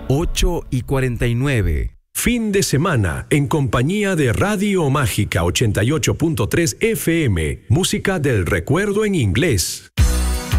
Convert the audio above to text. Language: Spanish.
8:49. Fin de semana en compañía de Radio Mágica 88.3 FM. Música del recuerdo en inglés.